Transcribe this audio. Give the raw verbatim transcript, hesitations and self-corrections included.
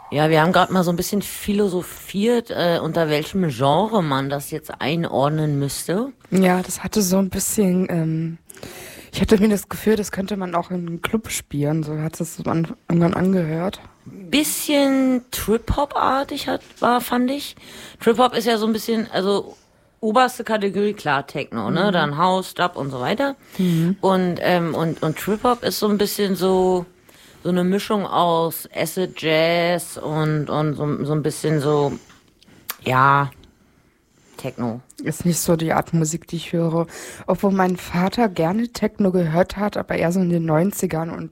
Ja, wir haben gerade mal so ein bisschen philosophiert, äh, unter welchem Genre man das jetzt einordnen müsste. Ja, das hatte so ein bisschen, ähm, ich hatte mir das Gefühl, das könnte man auch in einem Club spielen. So hat es an, irgendwann angehört. Bisschen Trip-Hop-artig hat, war, fand ich. Trip-Hop ist ja so ein bisschen, also oberste Kategorie, klar, Techno, ne? Mhm. Dann House, Dub und so weiter. Mhm. Und, ähm, und, und Trip-Hop ist so ein bisschen so, so eine Mischung aus Acid Jazz und, und so, so ein bisschen so, ja, Techno. Ist nicht so die Art Musik, die ich höre. Obwohl mein Vater gerne Techno gehört hat, aber eher so in den Neunzigern und